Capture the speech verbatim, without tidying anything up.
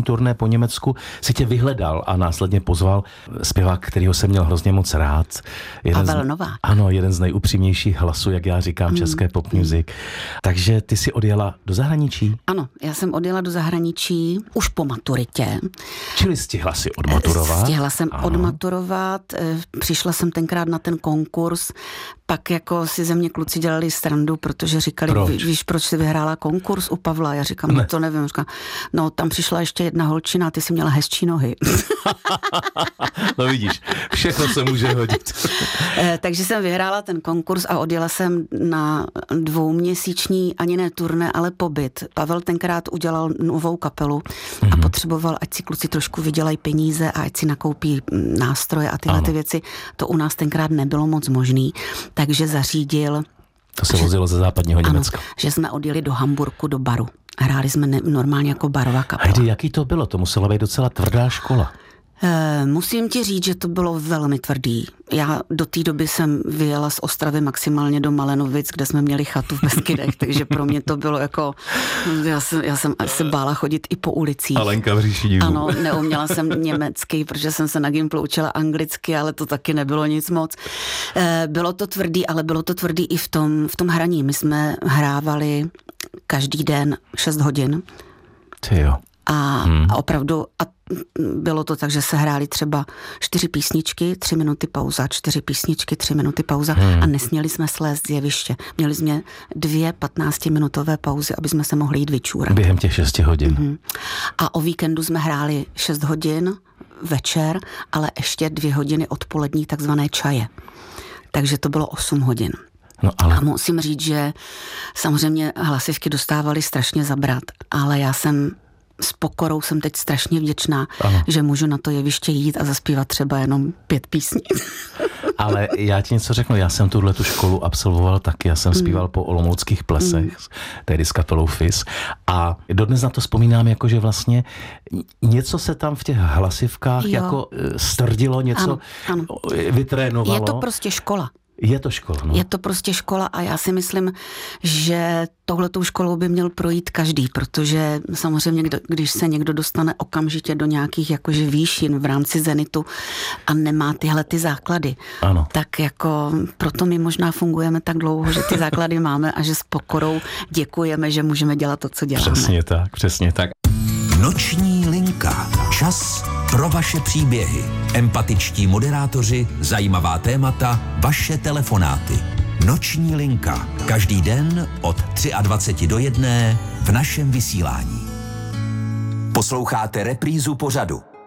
turné po Německu si tě vyhledal a následně pozval zpěvák, kterýho jsem měl hrozně moc rád. Jeden Pavel z, Novák. Ano, jeden z nejupřímnějších hlasů, jak já říkám, mm. české pop music. Takže ty si odjela do zahraničí? Ano, já jsem odjela do zahraničí už po maturitě. Čili stihla si odmaturovat? Stihla jsem ano. odmaturovat, přišla jsem tenkrát na ten konkurs, pak jako si ze mě kluci dělali srandu, protože říkali, proč? víš, proč jsi vyhrála konkurs u Pavla? Já říkám, ne. no to nevím. Říkám, no tam přišla ještě jedna holčina, ty jsi měla hezčí nohy. No vidíš, všechno se může hodit. Takže jsem vyhrála ten konkurs a odjela jsem na dvouměsíční, ani ne turné, ale pobyt. Pavel tenkrát udělal novou kapelu mm-hmm. a potřeboval, ať si kluci trošku vydělají peníze a ať si nakoupí nástroje a tyhle ano. ty věci. To u nás tenkrát nebylo moc možný, takže zařídil... To se vozilo ze západního Německa. Ano, že jsme odjeli do Hamburku, do baru. Hráli jsme ne, normálně jako barová kapela. Hejdy, jaký to bylo? To musela být docela tvrdá škola. E, musím ti říct, že to bylo velmi tvrdý. Já do té doby jsem vyjela z Ostravy maximálně do Malenovic, kde jsme měli chatu v Beskydech, takže pro mě to bylo jako... Já jsem, já jsem se bála chodit i po ulicích. Alenka v říši divů. Ano, neuměla jsem německy, protože jsem se na Gimplu učila anglicky, ale to taky nebylo nic moc. E, bylo to tvrdý, ale bylo to tvrdý i v tom, v tom hraní. My jsme hrávali každý den šest hodin. Ty jo. A, hmm. a opravdu... A bylo to tak, že se hrály třeba čtyři písničky, tři minuty pauza, čtyři písničky, tři minuty pauza hmm. a nesměli jsme slézt z jeviště. Měli jsme dvě patnáctiminutové pauzy, aby jsme se mohli jít vyčůrat. Během těch šesti hodin. Mm-hmm. A o víkendu jsme hráli šest hodin večer, ale ještě dvě hodiny odpolední takzvané čaje. Takže to bylo osm hodin. No, ale... A musím říct, že samozřejmě hlasivky dostávaly strašně zabrat, ale já jsem s pokorou jsem teď strašně vděčná, ano. že můžu na to jeviště jít a zaspívat třeba jenom pět písní. Ale já ti něco řeknu, já jsem tuhle tu školu absolvoval taky, já jsem mm. zpíval po olomouckých plesech, mm. tehdy s kapelou F I S a dodnes na to vzpomínám, jako že vlastně něco se tam v těch hlasivkách jo. jako strdilo, něco ano, ano. vytrénovalo. Je to prostě škola. Je to škola, no. Je to prostě škola a já si myslím, že touhletou školou by měl projít každý, protože samozřejmě, když se někdo dostane okamžitě do nějakých jakože výšin v rámci zenitu a nemá tyhle ty základy, ano. tak jako proto my možná fungujeme tak dlouho, že ty základy máme a že s pokorou děkujeme, že můžeme dělat to, co děláme. Přesně tak, přesně tak. Noční linka. Čas pro vaše příběhy. Empatičtí moderátoři, zajímavá témata, vaše telefonáty. Noční linka. Každý den od dvacet tři do jedné v našem vysílání. Posloucháte reprízu pořadu.